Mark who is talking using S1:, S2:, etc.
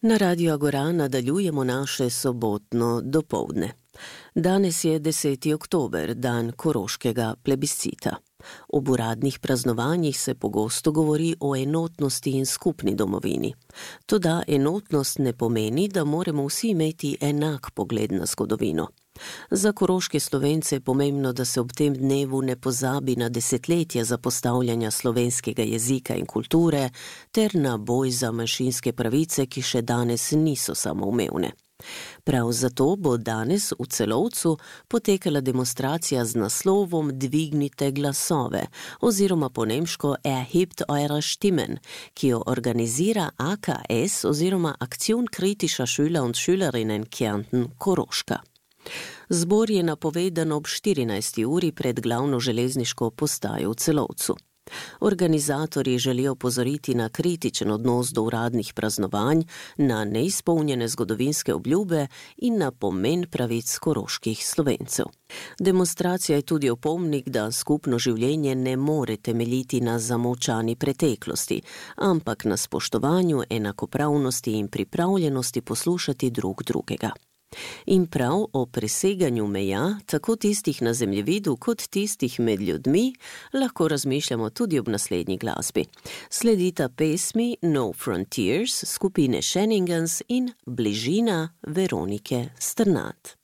S1: Na Radiu Agora nadaljujemo naše sobotno dopoldne. Danes je 10. oktober, dan koroškega plebiscita. Ob uradnih praznovanjih se pogosto govori o enotnosti in skupni domovini. Toda enotnost ne pomeni, da moramo vsi imeti enak pogled na zgodovino. Za koroške Slovence je pomembno, da se ob tem dnevu ne pozabi na desetletja zapostavljanja slovenskega jezika in kulture ter na boj za manjšinske pravice, ki še danes niso samoumevne. Prav zato bo danes v Celovcu potekala demonstracija z naslovom Dvignite glasove oziroma po nemško Erhebt eure Stimmen, ki jo organizira AKS oziroma Aktion kritischer Schüler und Schülerinnen Kärnten Koroška. Zbor je napovedan ob 14. uri pred glavno železniško postajo v Celovcu. Organizatorji želijo opozoriti na kritičen odnos do uradnih praznovanj, na neizpolnjene zgodovinske obljube in na pomen pravic koroških Slovencev. Demonstracija je tudi opomnik, da skupno življenje ne more temeljiti na zamolčani preteklosti, ampak na spoštovanju, enakopravnosti in pripravljenosti poslušati drug drugega. In prav o preseganju meja, tako tistih na zemljevidu kot tistih med ljudmi, lahko razmišljamo tudi ob naslednji glasbi. Sledita pesmi No Frontiers skupine Shenanigans in Bližina Veronike Strnad.